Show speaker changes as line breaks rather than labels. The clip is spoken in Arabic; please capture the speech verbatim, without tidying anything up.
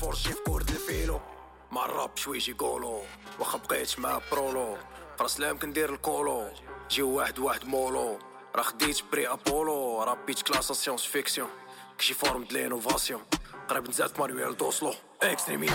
بورشي في كورد الفيلو مع الراب شوي يجي قولو واخا بقيت مع برولو فراس لام كندير الكولو جيو واحد واحد مولو راه خديت بري ابولو رابيت كلاس سيونس فيكسيون كشي فورم د لينوفاسيون قريب نزلت مانويل دوسلو اكستريمي